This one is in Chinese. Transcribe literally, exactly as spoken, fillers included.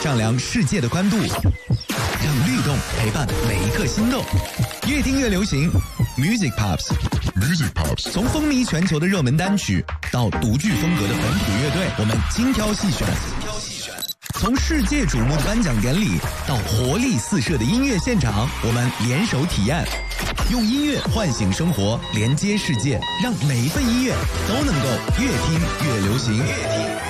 丈量世界的宽度，让律动陪伴每一刻心动。越听越流行 ，Music Pops，Music Pops， 从风靡全球的热门单曲到独具风格的本土乐队，我们精挑细选。从世界瞩目的颁奖典礼到活力四射的音乐现场，我们联手体验，用音乐唤醒生活，连接世界，让每一份音乐都能够越听越流行。越听